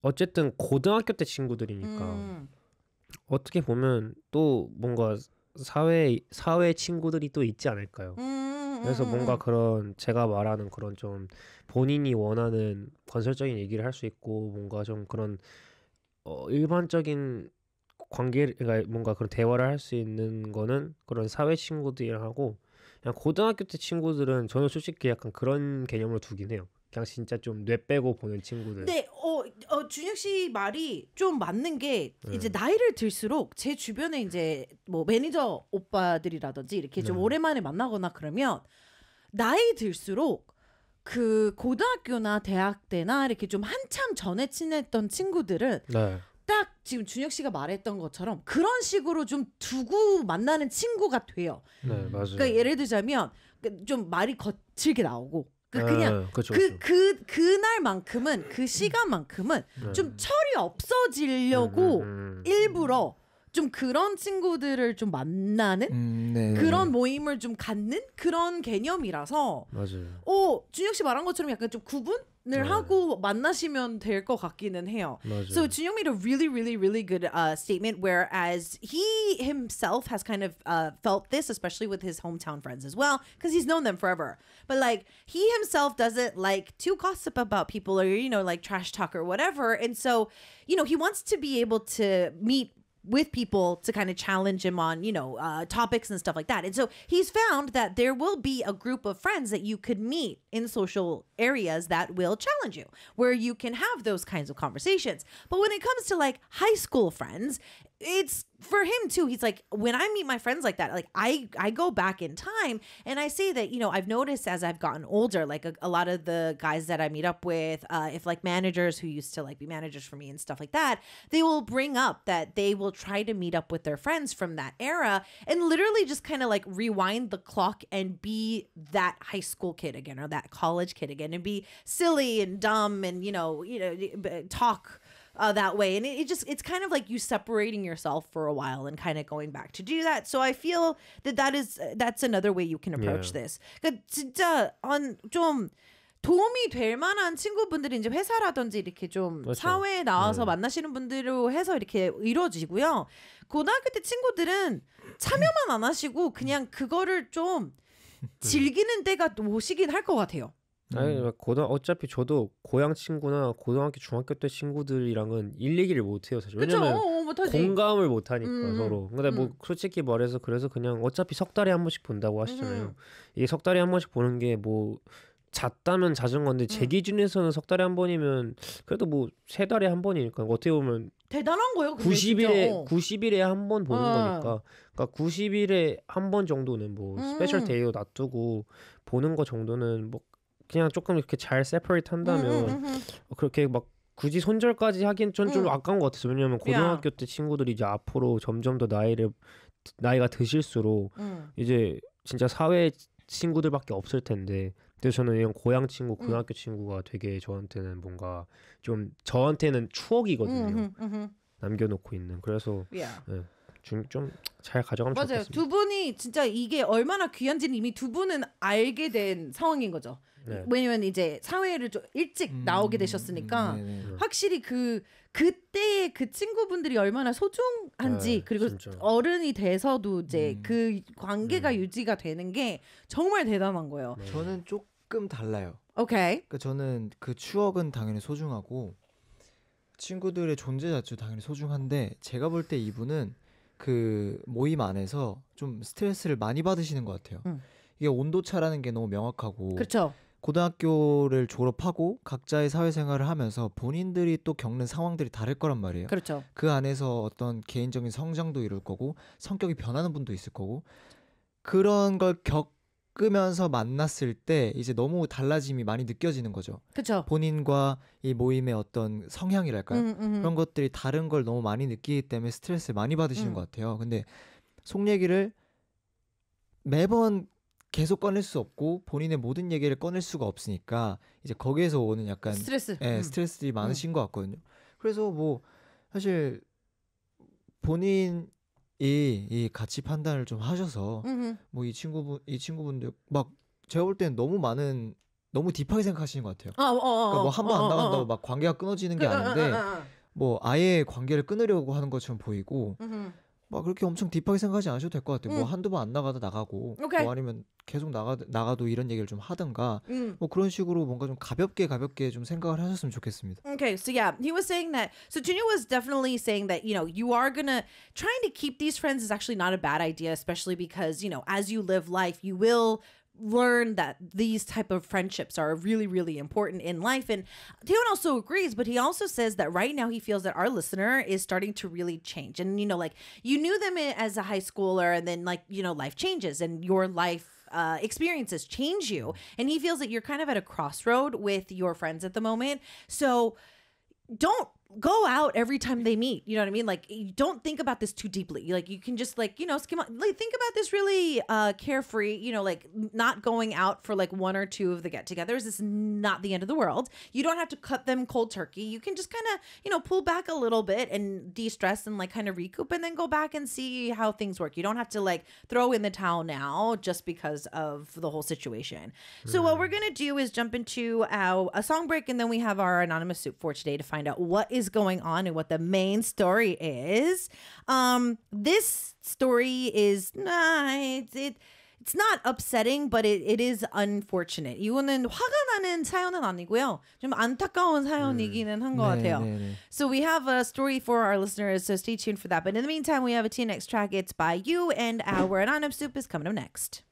어쨌든 고등학교 때 친구들이니까 어떻게 보면 또 뭔가 사회 친구들이 또 있지 않을까요? 그래서 뭔가 그런 제가 말하는 그런 좀 본인이 원하는 건설적인 얘기를 할 수 있고 뭔가 좀 그런 일반적인 그러니까 뭔가 그런 대화를 할 수 있는 거는 그런 사회 친구들이랑 하고 그냥 고등학교 때 친구들은 저는 솔직히 약간 그런 개념으로 두긴 해요. 그냥 진짜 좀 뇌 빼고 보는 친구들. 네, 준혁 씨 말이 좀 맞는 게 이제 나이를 들수록 제 주변에 이제 뭐 매니저 오빠들이라든지 이렇게 좀 오랜만에 만나거나 그러면 나이 들수록 그 고등학교나 대학 때나 이렇게 좀 한참 전에 친했던 친구들은 네. 딱 지금 준혁 씨가 말했던 것처럼 그런 식으로 좀 두고 만나는 친구가 돼요. 네, 맞아요. 그러니까 예를 들자면 좀 말이 거칠게 나오고 그냥 그쵸. 그날만큼은 그 시간만큼은 좀 철이 없어지려고 일부러 좀 그런 친구들을 좀 만나는 네. 그런 모임을 좀 갖는 그런 개념이라서 맞아요. 준혁 씨 말한 것처럼 약간 좀 구분을 하고 만나시면 될 것 같기는 해요. 맞아요. So 준혁 made a really good statement, whereas he himself has kind of felt this, especially with his hometown friends as well, because he's known them forever. But like he himself doesn't like to gossip about people or like trash talk or whatever, and so he wants to be able to meet with people to kind of challenge him on, topics and stuff like that. And so he's found that there will be a group of friends that you could meet in social areas that will challenge you, where you can have those kinds of conversations. But when it comes to like high school friends, it's for him too. He's like, when I meet my friends like that, like I go back in time and I say that, I've noticed as I've gotten older, like a lot of the guys that I meet up with, if like managers who used to like be managers for me and stuff like that, they will bring up that they will try to meet up with their friends from that era and literally just kind of like rewind the clock and be that high school kid again or that college kid again and be silly and dumb and, talk that way. And it's kind of like you separating yourself for a while and kind of going back to do that. So I feel that's another way you can approach this. 그러니까 진짜 좀 도움이 될 만한 친구분들이 이제 회사라든지 이렇게 좀 그렇죠. 사회에 나와서 만나시는 분들로 해서 이렇게 이루어지고요. 고등학교 때 친구들은 참여만 안 하시고 그냥 그거를 좀 즐기는 때가 오시긴 할 것 같아요. 아니 어차피 저도 고향 친구나 고등학교 중학교 때 친구들이랑은 일 얘기를 못 해요 사실. 왜냐면 공감을 못 하니까 서로. 근데 뭐 솔직히 말해서 그래서 그냥 어차피 석 달에 한 번씩 본다고 하시잖아요. 이게 석 달에 한 번씩 보는 게 뭐 잦다면 잦은 건데 제 기준에서는 석 달에 한 번이면 그래도 뭐 세 달에 한 번이니까 어떻게 보면 대단한 거예요. 90일에 한 번 보는 거니까. 그러니까 90일에 한 번 정도는 뭐 스페셜 데이로 놔두고 보는 거 정도는 뭐 그냥 조금 이렇게 잘 세퍼레이트 한다면 그렇게 막 굳이 손절까지 하긴 좀 아까운 것 같아요. 왜냐면 고등학교 때 친구들이 이제 앞으로 점점 더 나이가 드실수록 이제 진짜 사회 친구들밖에 없을 텐데 그래서 저는 이런 고향 친구, 고등학교 친구가 되게 저한테는 뭔가 좀 저한테는 추억이거든요. 남겨놓고 있는. 그래서 좀 잘 가져가면 맞아요. 좋겠습니다. 두 분이 진짜 이게 얼마나 귀한지는 이미 두 분은 알게 된 상황인 거죠. 네. 왜냐면 이제 사회를 좀 일찍 나오게 되셨으니까 확실히 그때의 그 친구분들이 얼마나 소중한지 그리고 진짜. 어른이 돼서도 이제 그 관계가 유지가 되는 게 정말 대단한 거예요. 저는 조금 달라요. 오케이. 그러니까 저는 그 추억은 당연히 소중하고 친구들의 존재 자체도 당연히 소중한데 제가 볼 때 이분은 그 모임 안에서 좀 스트레스를 많이 받으시는 것 같아요. 이게 온도차라는 게 너무 명확하고 그렇죠. 고등학교를 졸업하고 각자의 사회생활을 하면서 본인들이 또 겪는 상황들이 다를 거란 말이에요. 그렇죠. 그 안에서 어떤 개인적인 성장도 이룰 거고 성격이 변하는 분도 있을 거고 그런 걸 겪으면서 만났을 때 이제 너무 달라짐이 많이 느껴지는 거죠. 그렇죠. 본인과 이 모임의 어떤 성향이랄까요? 그런 것들이 다른 걸 너무 많이 느끼기 때문에 스트레스를 많이 받으시는 것 같아요. 근데 속 얘기를 매번 계속 꺼낼 수 없고 본인의 모든 얘기를 꺼낼 수가 없으니까 이제 거기에서 오는 약간 스트레스들이 많으신 것 같거든요. 그래서 뭐 사실 본인이 이 가치 판단을 좀 하셔서 뭐 이 친구분들 막 제가 볼 때는 너무 많은 너무 딥하게 생각하시는 것 같아요. 어, 그러니까 뭐 한 번 안 나간다고 막 관계가 끊어지는 게 아닌데 뭐 아예 관계를 끊으려고 하는 것처럼 보이고 막 그렇게 엄청 딥하게 생각하지 않으셔도 될 것 같아요. 뭐 한두 번 안 나가다 나가고 오케이. 뭐 아니면 계속 나가도 이런 얘기를 좀 하든가 음. 뭐 그런 식으로 뭔가 좀 가볍게 좀 생각을 하셨으면 좋겠습니다. Okay, so yeah, he was saying that. So Junior was definitely saying that, you know, you are gonna trying to keep these friends is actually not a bad idea, especially because, you know, as you live life, you will learn that these type of friendships are really, really important in life. And Taeyeon also agrees, but he also says that right now he feels that our listener is starting to really change. And, you know, like you knew them as a high schooler and then like, you know, life changes and your life experiences change you. And he feels that you're kind of at a crossroad with your friends at the moment. So don't go out every time they meet. You know what I mean? Like, you don't think about this too deeply. Like, you can just like, you know, skim on, like think about this really carefree, you know, like not going out for like one or two of the get-togethers is not the end of the world. You don't have to cut them cold turkey. You can just kind of, you know, pull back a little bit and de-stress and like kind of recoup and then go back and see how things work. You don't have to like throw in the towel now just because of the whole situation. So what we're going to do is jump into a song break, and then we have our anonymous soup for today to find out what is going on and what the main story is. This story is it's not upsetting, but it is unfortunate. 이거는 화가 나는 사연은 아니고요. 좀 안타까운 사연이기는 한 것 같아요. So we have a story for our listeners, so stay tuned for that. But in the meantime, we have a TNX track. It's by You, and our anonymous soup is coming up next.